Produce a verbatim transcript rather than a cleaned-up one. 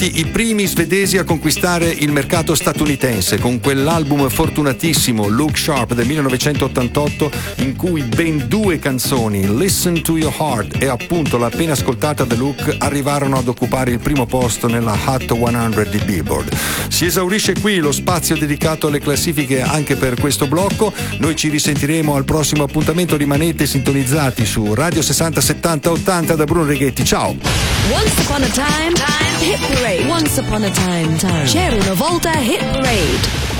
i primi svedesi a conquistare il mercato statunitense con quell'album fortunatissimo Look Sharp del millenovecentottantotto, in cui ben due canzoni, Listen to Your Heart e appunto la appena ascoltata The Look, arrivarono ad occupare il primo posto nella Hot cento di Billboard. Si esaurisce qui lo spazio dedicato alle classifiche anche per questo blocco. Noi ci risentiremo al prossimo appuntamento, rimanete sintonizzati su Radio sessanta settanta ottanta da Bruno Righetti. Ciao. Once upon a time, time hit parade. Once upon a time, time. C'era una volta hit parade.